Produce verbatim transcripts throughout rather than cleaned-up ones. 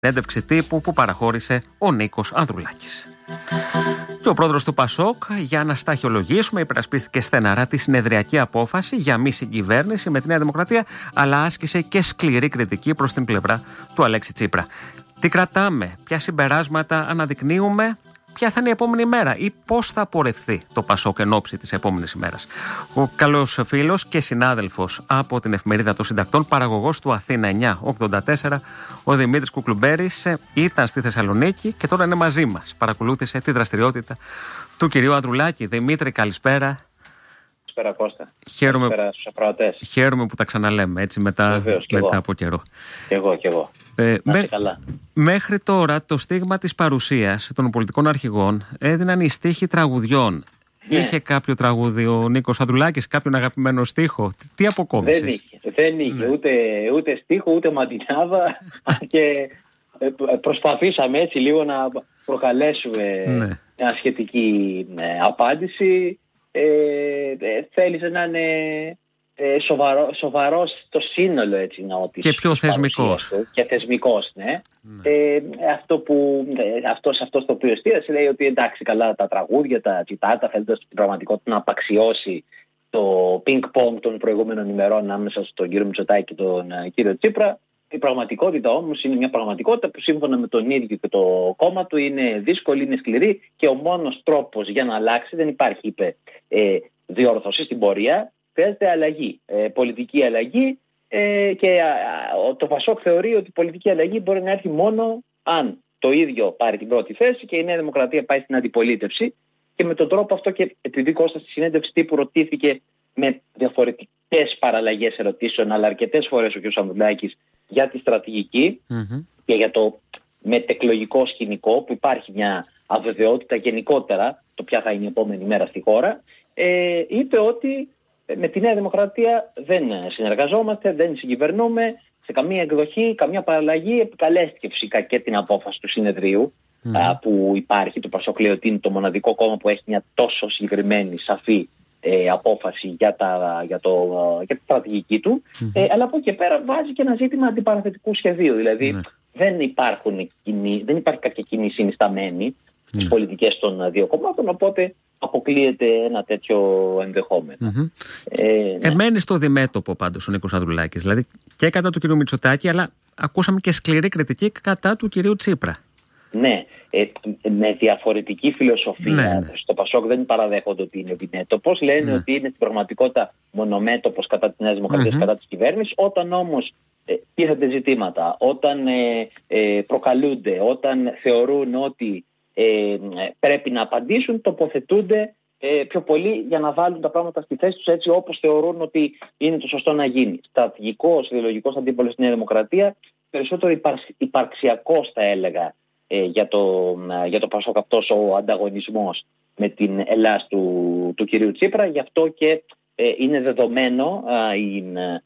συνέντευξη τύπου που παραχώρησε ο Νίκος Ανδρουλάκης. Και ο πρόεδρος του Πασόκ, για να σταχυολογήσουμε, υπερασπίστηκε στεναρά τη συνεδριακή απόφαση για μη συγκυβέρνηση με τη Νέα Δημοκρατία, αλλά άσκησε και σκληρή κριτική προς την πλευρά του Αλέξη Τσίπρα. Τι κρατάμε, ποια συμπεράσματα αναδεικνύουμε, ποια θα είναι η επόμενη μέρα ή πώς θα πορευθεί το Πασόκ εν ώψη της επόμενης ημέρας. Ο καλός φίλος και συνάδελφος από την Εφημερίδα των Συντακτών, παραγωγός του Αθήνα εννιά ογδόντα τέσσερα, ο Δημήτρης Κουκλουμπέρης, ήταν στη Θεσσαλονίκη και τώρα είναι μαζί μας. Παρακολούθησε τη δραστηριότητα του κυρίου Ανδρουλάκη. Δημήτρη, καλησπέρα. Καλησπέρα, Κώστα. Χαίρομαι, καλησπέρα στους ακροατές. Χαίρομαι που τα ξαναλέμε έτσι μετά, Βεβαίως, μετά εγώ. από καιρό. Κι εγώ, κι εγώ. Ε, με, καλά. Μέχρι τώρα το στίγμα της παρουσίας των πολιτικών αρχηγών έδιναν οι στίχοι τραγουδιών. Ναι. Είχε κάποιο τραγούδι ο Νίκος Ανδρουλάκης, κάποιον αγαπημένο στίχο? Τι αποκόμισες? Δεν είχε, δεν είχε ναι. ούτε, ούτε στίχο ούτε μαντινάδα και προσπαθήσαμε έτσι λίγο να προκαλέσουμε ναι. μια σχετική ναι, απάντηση. Ε, ε, θέλησε να είναι ε, σοβαρό, σοβαρός το σύνολο έτσι, να, της, και πιο θεσμικός και θεσμικός ναι. Ναι. Ε, αυτό που ε, αυτός, αυτός το οποίο εστίασε λέει ότι εντάξει καλά τα τραγούδια, τα τσιτάτα, θέλοντας στην πραγματικότητα να απαξιώσει το πινκ-πονγκ των προηγούμενων ημερών ανάμεσα στον κύριο Μητσοτάκη και τον ε, κύριο Τσίπρα. Η πραγματικότητα όμως είναι μια πραγματικότητα που σύμφωνα με τον ίδιο και το κόμμα του είναι δύσκολη, είναι σκληρή και ο μόνος τρόπος για να αλλάξει, δεν υπάρχει, είπε, ε, διόρθωση στην πορεία, χρειάζεται αλλαγή, ε, πολιτική αλλαγή ε, και α, το Πασόκ θεωρεί ότι η πολιτική αλλαγή μπορεί να έρθει μόνο αν το ίδιο πάρει την πρώτη θέση και η Νέα Δημοκρατία πάει στην αντιπολίτευση και με τον τρόπο αυτό και επειδή Κώστα στη συνέντευξη τύπου ρωτήθηκε με διαφορετικές παραλλαγές ερωτήσεων αλλά αρκετές φορές ο κ. Ανδρουλάκης για τη στρατηγική mm-hmm. και για το μετεκλογικό σκηνικό που υπάρχει μια αβεβαιότητα γενικότερα το ποια θα είναι η επόμενη μέρα στη χώρα, ε, είπε ότι με τη Νέα Δημοκρατία δεν συνεργαζόμαστε, δεν συγκυβερνούμε σε καμία εκδοχή, καμία παραλλαγή. Επικαλέστηκε φυσικά και την απόφαση του συνεδρίου mm-hmm. α, που υπάρχει, το Πασόκ λέει ότι είναι το μοναδικό κόμμα που έχει μια τόσο συγκεκριμένη, σαφή Ε, απόφαση για, τα, για, το, για τη στρατηγική του, mm-hmm. ε, αλλά από εκεί και πέρα βάζει και ένα ζήτημα αντιπαραθετικού σχεδίου. Δηλαδή mm-hmm. δεν, υπάρχουν κοινή, δεν υπάρχει κάποια κοινή συνισταμένη στις mm-hmm. πολιτικές των δύο κομμάτων, οπότε αποκλείεται ένα τέτοιο ενδεχόμενο. Mm-hmm. Ε, ναι. Εμένει στο διμέτωπο πάντως ο Νίκος Ανδρουλάκης, δηλαδή και κατά του κ. Μητσοτάκη, αλλά ακούσαμε και σκληρή κριτική κατά του κ. Τσίπρα. Ναι, ε, με διαφορετική φιλοσοφία. Ναι, ναι. Στο Πασόκ δεν παραδέχονται ότι είναι διμέτωπος. Λένε ναι. ότι είναι στην πραγματικότητα μονομέτωπος κατά της Νέας Δημοκρατίας, mm-hmm. κατά της κυβέρνησης. Όταν όμως ε, τίθεται ζητήματα, όταν ε, ε, προκαλούνται, όταν θεωρούν ότι ε, πρέπει να απαντήσουν, τοποθετούνται ε, πιο πολύ για να βάλουν τα πράγματα στη θέση τους έτσι όπως θεωρούν ότι είναι το σωστό να γίνει. Στρατηγικός, ιδεολογικός αντίπολος στη Νέα Δημοκρατία, περισσότερο υπαρξιακός θα έλεγα. Για το, για το Πασόκ αυτός ο ανταγωνισμός με την Ελλάς του, του κυρίου Τσίπρα. Γι' αυτό και ε, είναι δεδομένο ε, η,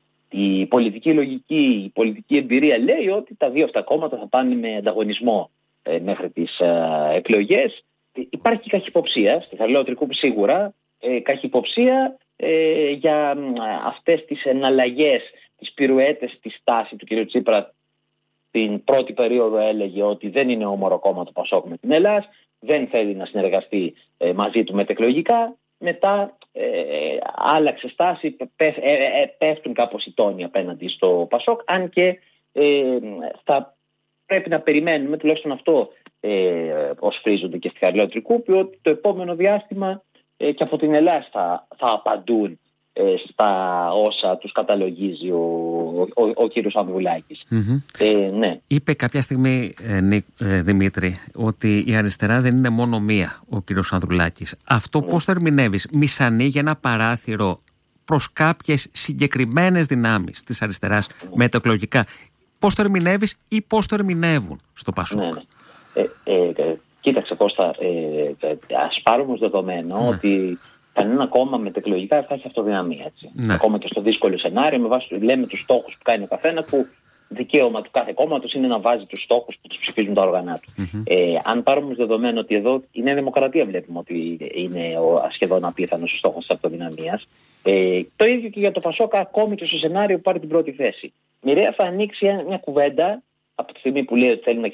η πολιτική λογική, η πολιτική εμπειρία λέει ότι τα δύο αυτά κόμματα θα πάνε με ανταγωνισμό ε, μέχρι τις ε, εκλογές. Υπάρχει και καχυποψία, στη Θεσσαλονίκη σίγουρα, ε, καχυποψία ε, για ε, αυτές τις εναλλαγές, τις πυρουέτες στη στάση του κυρίου Τσίπρα. Την πρώτη περίοδο έλεγε ότι δεν είναι όμορο κόμμα το Πασόκ με την Ελλάς, δεν θέλει να συνεργαστεί ε, μαζί του μετεκλογικά. Μετά ε, άλλαξε στάση, πέ, ε, ε, πέφτουν κάπως οι τόνοι απέναντι στο Πασόκ, αν και ε, θα πρέπει να περιμένουμε, τουλάχιστον αυτό ε, οσφρίζονται και στη Χαριλάου Τρικούπη, ότι το επόμενο διάστημα ε, και από την Ελλάς θα, θα απαντούν στα όσα τους καταλογίζει ο, ο, ο, ο κύριος Ανδρουλάκης. Mm-hmm. Ε, ναι. Είπε κάποια στιγμή, ε, Νί, ε, Δημήτρη, ότι η αριστερά δεν είναι μόνο μία, ο κύριος Ανδρουλάκης. Αυτό ναι. πώς το ερμηνεύεις? Μης ανοίγει ένα παράθυρο προς κάποιες συγκεκριμένες δυνάμεις της αριστεράς ναι. μεταεκλογικά. Πώς το ερμηνεύεις ή πώς το ερμηνεύουν στο Πασόκ? Ναι, ναι. Ε, ε, ε, κοίταξε Κώστα, ε, ε, ας πάρουμε ως δεδομένο ναι. ότι κανένα κόμμα μετεκλογικά θα έχει αυτοδυναμία. Έτσι. Ναι. Ακόμα και στο δύσκολο σενάριο, με βάση, λέμε τους στόχους που κάνει ο καθένας, που δικαίωμα του κάθε κόμματος είναι να βάζει τους στόχους που τους ψηφίζουν τα όργανα του. Mm-hmm. Ε, αν πάρουμε ως δεδομένο ότι εδώ η Νέα Δημοκρατία βλέπουμε ότι είναι ο, σχεδόν απίθανος ο στόχος της αυτοδυναμίας, ε, το ίδιο και για το Πασόκ, ακόμη και στο σενάριο που πάρει την πρώτη θέση. Μοιραία θα ανοίξει μια κουβέντα από τη στιγμή που λέει ότι θέλει να